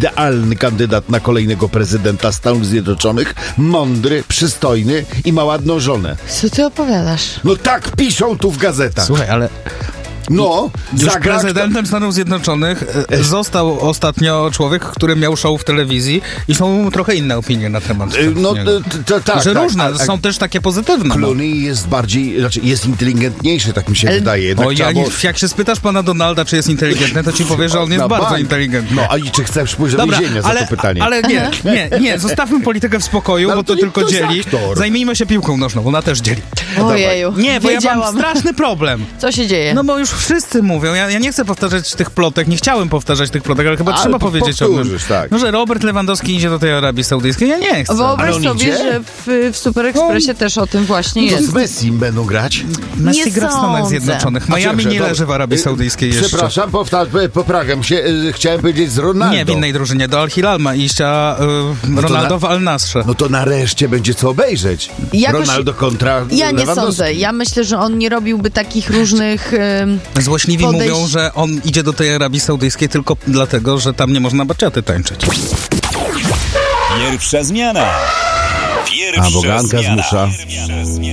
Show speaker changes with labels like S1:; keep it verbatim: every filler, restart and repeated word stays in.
S1: idealny kandydat na kolejnego prezydenta Stanów Zjednoczonych, mądry, przystojny i ma ładną żonę.
S2: Co ty opowiadasz?
S1: No tak piszą tu w gazetach.
S3: Słuchaj, ale...
S1: No,
S3: Już
S1: zagra
S3: prezydentem
S1: kto...
S3: Stanów Zjednoczonych e, został ostatnio człowiek, który miał show w telewizji i są trochę inne opinie na temat
S1: No
S3: niego.
S1: to tak.
S3: Że
S1: tak,
S3: różne,
S1: a, a,
S3: są też takie pozytywne.
S1: Clooney jest bardziej, znaczy jest inteligentniejszy, tak mi się
S2: Ale...
S1: wydaje. Jednak
S3: O, ja
S1: trzeba
S3: nie,
S1: było...
S3: Jak się spytasz pana Donalda, czy jest inteligentny, to ci powie, że on jest
S1: Na
S3: bardzo
S1: bank.
S3: inteligentny.
S1: No, a i czy chcesz pójść do
S3: Dobra,
S1: więzienia za
S3: ale,
S1: to pytanie?
S3: ale nie, nie, nie, zostawmy politykę w spokoju,
S1: No,
S3: bo to,
S1: to
S3: tylko
S1: to jest
S3: dzieli.
S1: aktor.
S3: Zajmijmy się piłką nożną, ona też dzieli.
S2: Ojeju,
S3: Nie, bo ja
S2: wiedziałam.
S3: mam straszny problem.
S2: Co się dzieje?
S3: No bo już wszyscy mówią, ja, ja nie chcę powtarzać tych plotek, nie chciałem powtarzać tych plotek, ale chyba
S1: Ale
S3: trzeba
S1: po-
S3: powiedzieć o tym.
S1: powtórzysz, tak.
S3: No, że Robert Lewandowski idzie do tej Arabii Saudyjskiej, ja nie chcę.
S2: Wyobraź
S1: Ale on
S2: sobie,
S1: idzie?
S2: że w, w Super Expressie też o tym właśnie
S1: To
S2: jest.
S1: z Messi będą grać?
S3: Messi
S2: nie
S3: gra w Stanach
S2: sądzę.
S3: Zjednoczonych.
S1: A
S3: Miami
S1: czekaj,
S3: nie
S1: dobra.
S3: leży w Arabii
S1: Y,
S3: Saudyjskiej jeszcze.
S1: Przepraszam, powtar- poprawiam się. y, Chciałem powiedzieć z Ronaldo.
S3: Nie, w innej drużynie. Do Al Hilal ma iść, a y, Ronaldo
S1: na-
S3: w Al Nassrze.
S1: No to nareszcie będzie co obejrzeć.
S2: Jakoś-
S1: Ronaldo kontra
S2: Ja nie
S1: Lewandowski.
S2: sądzę. Ja myślę, że on nie robiłby takich różnych... ym,
S3: Złośliwi
S2: podejść-
S3: mówią, że on idzie do tej Arabii Saudyjskiej tylko dlatego, że tam nie można baciaty tańczyć.
S4: Pierwsza zmiana. Pierwsza
S1: A, bo Ganka
S4: zmiana.
S1: zmusza.
S4: Pierwsza zmiana.